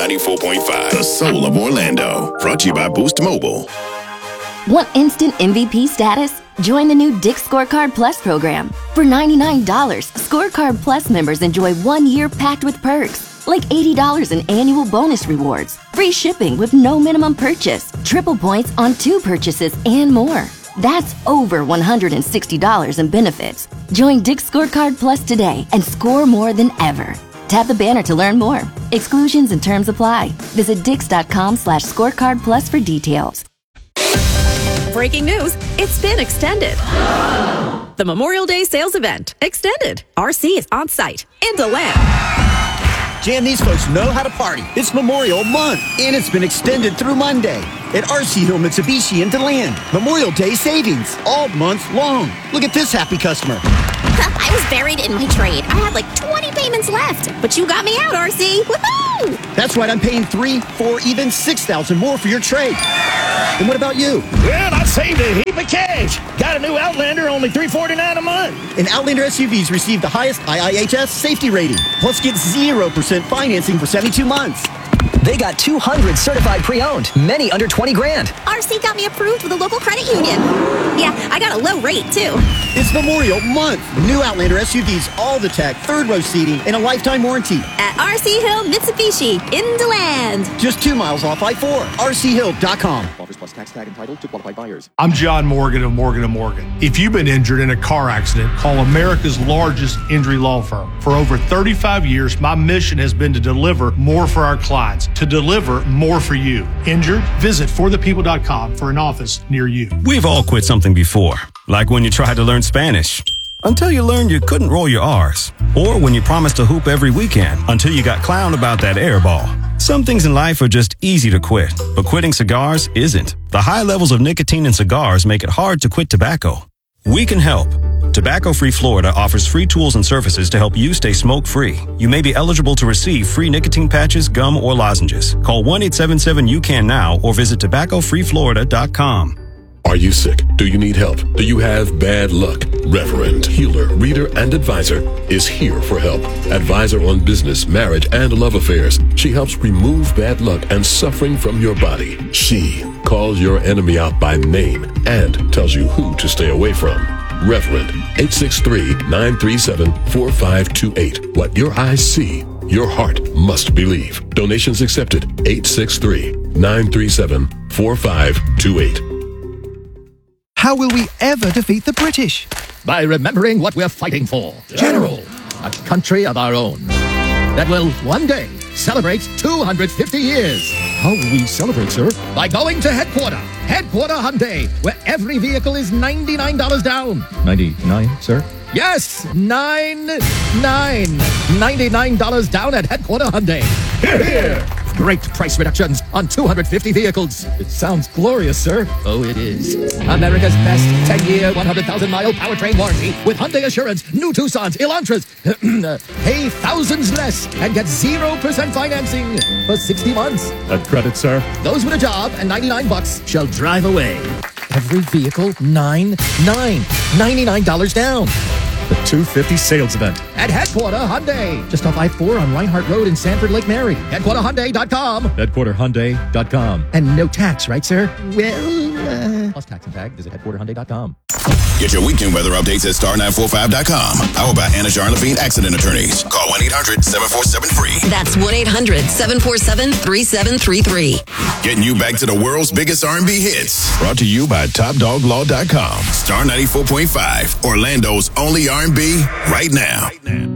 94.5, the soul of Orlando. Brought to you by Boost Mobile. Want instant MVP status? Join the new Dick's Scorecard Plus program. For $99, Scorecard Plus members enjoy 1 year packed with perks, like $80 in annual bonus rewards, free shipping with no minimum purchase, triple points on 2 purchases, and more. That's over $160 in benefits. Join Dick's Scorecard Plus today and score more than ever. Tap the banner to learn more. Exclusions and terms apply. Visit dix.com/scorecardplus for details. Breaking news, it's been extended. The Memorial Day sales event, extended. RC is on site in DeLand. Jan, these folks know how to party. It's Memorial Month, and it's been extended through Monday at RC Hill Mitsubishi in DeLand. Memorial Day savings all month long. Look at this happy customer. I was buried in my trade. I had like 20 payments left, but you got me out, RC. Woohoo! That's right. I'm paying $3,000, $4,000, even $6,000 more for your trade. And what about you? Well, I saved a heap of cash. Got a new Outlander, only $349 a month. And Outlander SUVs receive the highest IIHS safety rating. Plus, get 0% financing for 72 months. They got 200 certified pre-owned, many under 20 grand. RC got me approved with a local credit union. Yeah, I got a low rate, too. It's Memorial Month. New Outlander SUVs, all the tech, third row seating, and a lifetime warranty. At RC Hill Mitsubishi in DeLand. Just 2 miles off I-4. RCHill.com. Offers plus tax tag entitled to qualified buyers. I'm John Morgan of Morgan & Morgan. If you've been injured in a car accident, call America's largest injury law firm. For over 35 years, my mission has been to deliver more for our clients, to deliver more for you. Injured? Visit forthepeople.com for an office near you. We've all quit something before, like when you tried to learn Spanish, until you learned you couldn't roll your R's, or when you promised to hoop every weekend until you got clowned about that air ball. Some things in life are just easy to quit, but quitting cigars isn't. The high levels of nicotine in cigars make it hard to quit tobacco. We can help. Tobacco Free Florida offers free tools and services to help you stay smoke-free. You may be eligible to receive free nicotine patches, gum, or lozenges. Call 1-877-YOU-CAN now or visit tobaccofreeflorida.com. Are you sick? Do you need help? Do you have bad luck? Reverend, healer, reader, and advisor is here for help. Advisor on business, marriage, and love affairs. She helps remove bad luck and suffering from your body. She calls your enemy out by name and tells you who to stay away from. Reverend, 863-937-4528. What your eyes see, your heart must believe. Donations accepted. 863-937-4528. How will we ever defeat the British? By remembering what we're fighting for. General, a country of our own that will one day celebrate 250 years. How will we celebrate, sir? By going to Headquarter Hyundai, where every vehicle is $99 down. 99, sir? Yes, $99 down at Headquarter Hyundai. Hear, hear. Great price reductions on 250 vehicles. It sounds glorious, sir. Oh, it is. America's best 10-year, 100,000-mile powertrain warranty with Hyundai Assurance, new Tucsons, Elantras. Pay thousands less and get 0% financing for 60 months. That credit, sir. Those with a job and $99 shall drive away. Every vehicle, $99 down. The 250 sales event at Headquarter Hyundai, just off I-4 on Reinhardt Road in Sanford Lake Mary. HeadquarterHyundai.com. HeadquarterHyundai.com. And no tax, right, sir? Well, plus tax and tag. Visit HeadquarterHyundai.com. Get your weekend weather updates at star945.com. Powered by Anna Jarn Levine Accident Attorneys. Call 1-800-747-FREE. That's 1-800-747-3733. Getting you back to the world's biggest R&B hits. Brought to you by TopDogLaw.com. Star 94.5, Orlando's only R&B right now.